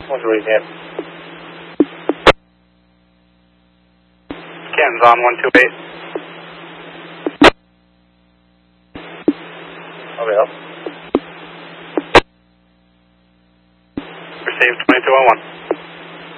What's the recap? Canton's on 128. Okay, help. Received 2201.